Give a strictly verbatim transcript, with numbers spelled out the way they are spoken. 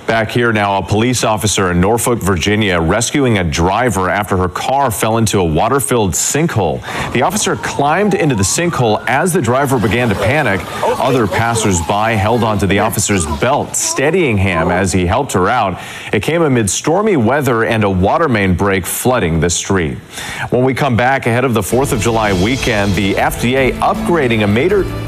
Back here now, a police officer in Norfolk, Virginia, rescuing a driver after her car fell into a water-filled sinkhole. The officer climbed into the sinkhole as the driver began to panic. Other passers-by held onto the officer's belt, steadying him as he helped her out. It came amid stormy weather and a water main break flooding the street. When we come back ahead of the fourth of July weekend, the F D A upgrading a major